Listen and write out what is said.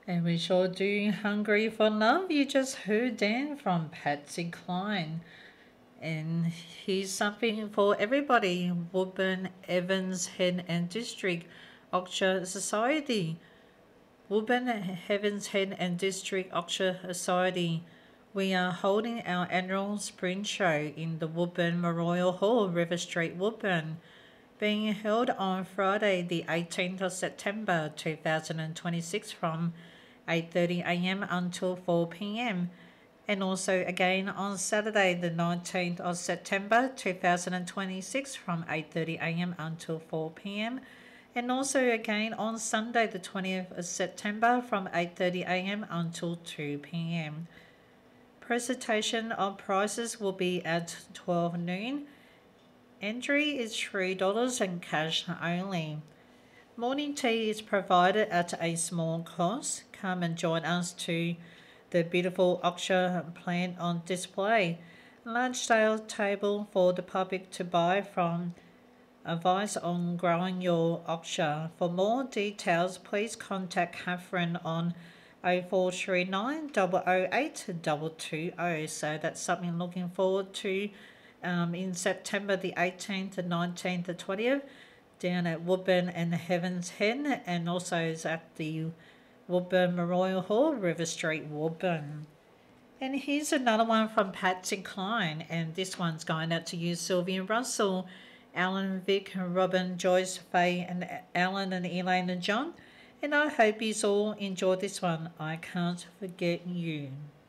And we sure do hungry for love. You just heard Dan from Patsy Cline. And here's something for everybody. Woburn, Evans, Head and District Auction Society. Woburn, Evans, Head and District Auction Society. We are holding our annual spring show in the Woburn Memorial Hall, River Street, Woburn, being held on Friday the 18th of September 2026 from 8:30 a.m. until 4 p.m. and also again on Saturday the 19th of September 2026 from 8:30 a.m. until 4 p.m. and also again on Sunday the 20th of September from 8:30 a.m. until 2 p.m. Presentation of prices will be at 12 noon. Entry is $3 and cash only. Morning tea is provided at a small cost. Come and join us to the beautiful auction plant on display. Large sale table for the public to buy from. Advice on growing your auction. For more details, please contact Catherine on 0439 008 220. So that's something looking forward to in September the 18th, the 19th, the 20th down at Woburn and Heaven's Head, and also is at the Woburn Memorial Hall, River Street, Woburn. And here's another one from Patsy Cline, and this one's going out to you, Sylvia Russell, Alan, Vic, Robin, Joyce, Faye, and Alan and Elaine and John. And I hope you all enjoy this one. I can't forget you.